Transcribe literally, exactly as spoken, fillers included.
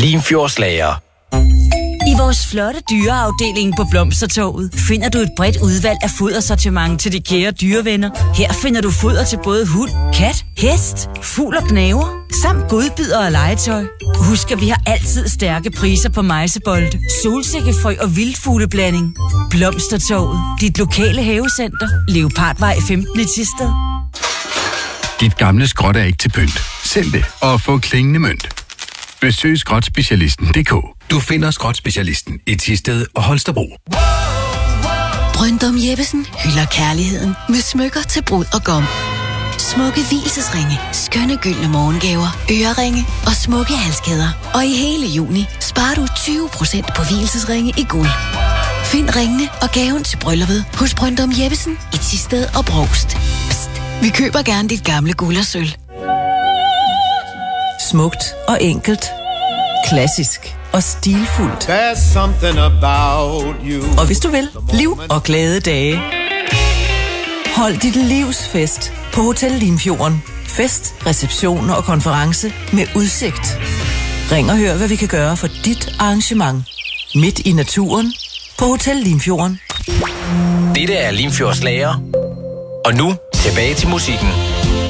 Limfjordslager. I vores flotte dyreafdeling på Blomstertorvet finder du et bredt udvalg af fodersortiment til de kære dyrevenner. Her finder du foder til både hund, kat, hest, fugl og gnæver, samt godbidder og legetøj. Husk, at vi har altid stærke priser på mejsebolde, solsikkefrø og vildfugleblanding. Blomstertorvet, dit lokale havecenter. Leopardvej femten i Thisted. Dit gamle skrot er ikke til pynt. Sælg det og få klingende mønt. Besøg skrotspecialisten punktum d k. Du finder skrotspecialisten i Thisted og Holstebro. Bryndum Jeppesen hylder kærligheden med smykker til brud og gom. Smukke hvilesesringe, skønne gyldne morgengaver, øreringe og smukke halskæder. Og i hele juni sparer du tyve procent på hvilesesringe i guld. Find ringene og gaven til brylluppet hos Bryndum Jeppesen i Thisted og Brovst. Psst, vi køber gerne dit gamle guld og sølv. Smukt og enkelt. Klassisk og stilfuldt. There's something about you. Og hvis du vil, liv og glade dage. Hold dit livs fest på Hotel Limfjorden. Fest, reception og konference med udsigt. Ring og hør, hvad vi kan gøre for dit arrangement. Midt i naturen på Hotel Limfjorden. Dette er Limfjordslager. Og nu tilbage til musikken.